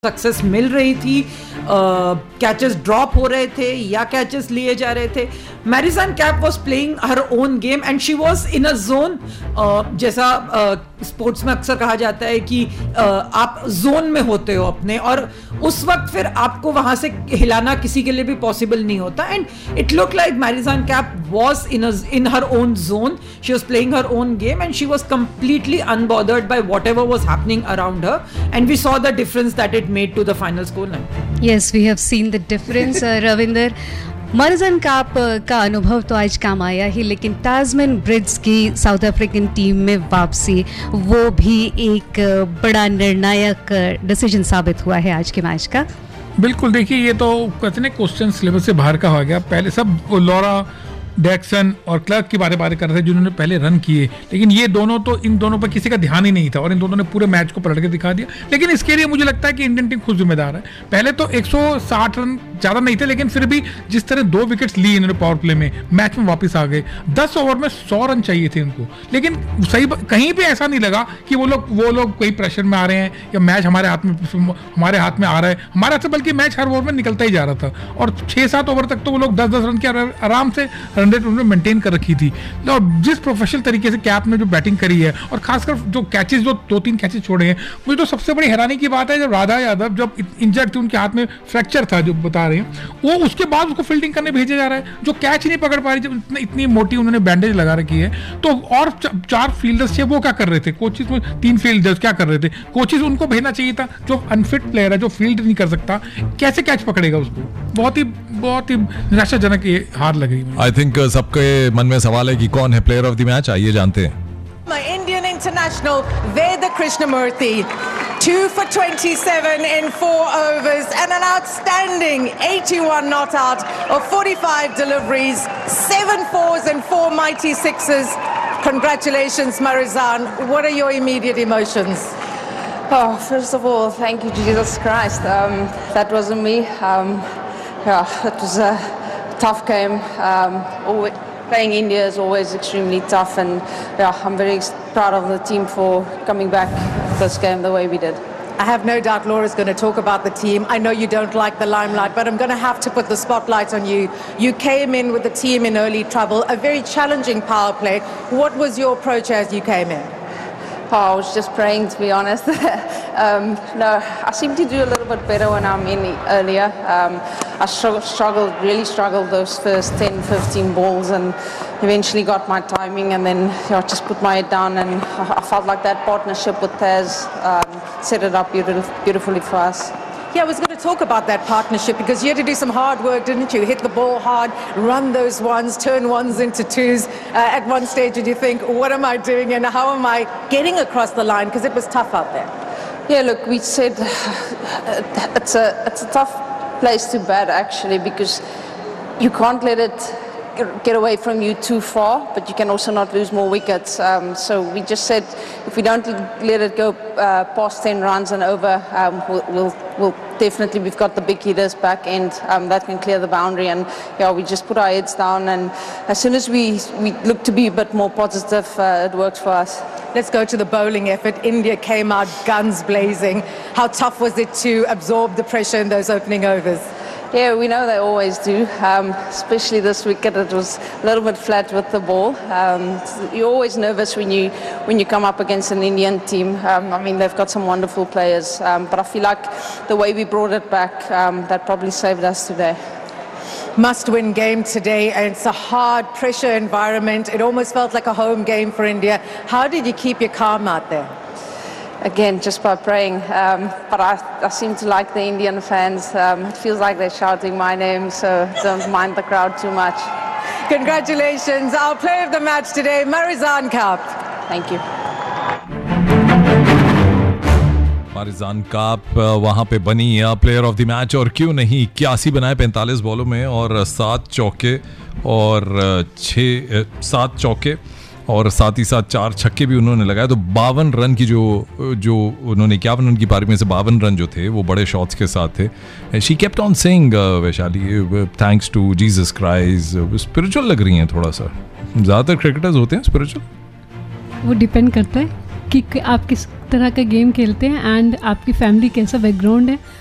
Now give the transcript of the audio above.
Success मिल रही थी, catches drop हो रहे थे या कैचेस लिए जा रहे थे. मैरिजान cap was playing her own game and she was in a zone. जैसा स्पोर्ट्स में अक्सर कहा जाता है कि आप जोन में होते हो अपने, और उस वक्त फिर आपको वहां से हिलाना किसी के लिए भी पॉसिबल नहीं होता. And it look like मैरिजान cap was in her own zone. She was playing her own game and she was completely unbothered by whatever was happening around her, and we saw the difference that it made to the final scoreline. Yes, we have seen the difference. Ravinder, मैरिजान cap का अनुभव तो आज काम आया ही, लेकिन ताजमैन breeds की south African team में वापसी, वो भी एक बड़ा निर्णायक डिसीजन साबित हुआ है आज के मैच का. बिल्कुल. देखिए, ये तो कहते हैं क्वेश्चन सिलेबस से बाहर का हो गया. पहले सब लॉरा डैक्सन और क्लर्क की बारे कर रहे थे जिन्होंने पहले रन किए, लेकिन ये दोनों तो इन दोनों पर किसी का ध्यान ही नहीं था और इन दोनों ने पूरे मैच को पलट के दिखा दिया. लेकिन इसके लिए मुझे लगता है कि इंडियन टीम खुद जिम्मेदार है. पहले तो 160 रन ज़्यादा नहीं थे, लेकिन फिर भी जिस तरह 2 विकेट्स ली इन्होंने पावर प्ले में, मैच में वापस आ गए. 10 ओवर में 100 रन चाहिए थे उनको, लेकिन सही कहीं भी ऐसा नहीं लगा कि वो लोग कोई प्रेशर में आ रहे हैं या मैच हमारे हाथ में आ रहा है. हमारे हाथ से बल्कि मैच हर ओवर में निकलता ही जा रहा था, और 6-7 ओवर तक तो वो लोग 10-10 रन के आराम से रन रेट उन्होंने मेंटेन कर रखी थी. और जिस प्रोफेशनल तरीके से कैप ने जो बैटिंग करी है, और खासकर जो कैचेस, जो 2-3 कैचेस छोड़े हैं, मुझे तो सबसे बड़ी हैरानी की बात है जब राधा यादव जब इंजर्ड थी, उनके हाथ में फ्रैक्चर था जो बता रहे हैं, वो उसके बाद उसको फील्डिंग करने भेजा जा रहा है, जो कैच ही नहीं पकड़ पा रही. जब इतनी मोटी उन्होंने बैंडेज लगा रखी है, तो और 4 फील्डर्स थे, वो क्या कर रहे थे? कोचेस में 3 फील्डर्स क्या कर रहे थे? कोचेस उनको भेजना चाहिए था. जो अनफिट प्लेयर है, जो फील्ड नहीं कर सकता, कैसे कैच पकड़ेगा उसको? बहुत ही निराशाजनक ये हार लगी. आई थिंक सबके मन में सवाल है कि कौन है प्लेयर ऑफ द मैच. आइए जानते हैं. Indian international Veda Krishnamurthy, 2 for 27 in 4 overs and an outstanding 81 not out of 45 deliveries, 7 fours and 4 mighty sixes. Congratulations, Marizan. What are your immediate emotions? Oh, first of all, thank you, Jesus Christ. That wasn't me. It was a tough game. Playing India is always extremely tough, and I'm very proud of the team for coming back this game the way we did. I have no doubt Laura's going to talk about the team. I know you don't like the limelight, but I'm going to have to put the spotlight on you. You came in with the team in early trouble, a very challenging power play. What was your approach as you came in? I was just praying, to be honest. No, I seem to do a little bit better when I'm in earlier. I really struggled those first 10-15 balls, and eventually got my timing, and then I just put my head down, and I felt like that partnership with Taz set it up beautifully for us. Yeah, I was going to talk about that partnership, because you had to do some hard work, didn't you? Hit the ball hard, run those ones, turn ones into twos. At one stage, did you think, what am I doing and how am I getting across the line? Because it was tough out there. Yeah, look, we said it's a tough place to bat, actually, because you can't let it get away from you too far, but you can also not lose more wickets. So we just said if we don't let it go past 10 runs and over, we'll definitely, we've got the big hitters back end that can clear the boundary, and we just put our heads down, and as soon as we look to be a bit more positive, it works for us. Let's go to the bowling effort. India came out guns blazing. How tough was it to absorb the pressure in those opening overs? Yeah, we know they always do, especially this wicket. It was a little bit flat with the ball. You're always nervous when you come up against an Indian team. I mean, they've got some wonderful players, but I feel like the way we brought it back, that probably saved us today. Must-win game today, and it's a hard pressure environment. It almost felt like a home game for India. How did you keep your calm out there? Again, just by praying, but I seem to like the Indian fans. It feels like they're shouting my name, so don't mind the crowd too much. Congratulations, our player of the match today, Marizan Kaap. Thank you. Marizanne काप वहाँ पे बनी player of the match, और क्यों नहीं. 81 बनाए 45 बॉलों में, और 7 चौके और 7 चौके और साथ ही साथ 4 छक्के भी उन्होंने लगाए. तो 52 रन की जो उन्होंने 51 रन की पारी में से 52 रन जो थे वो बड़े शॉट्स के साथ थे. She kept on saying, Vaishali, thanks to Jesus Christ. Spiritual लग रही हैं थोड़ा सा. ज़्यादातर क्रिकेटर्स होते हैं स्पिरिचुअल. वो डिपेंड करता है. कि आप किस तरह का गेम खेलते हैं एंड आपकी फैमिली कैसा बैकग्राउंड है,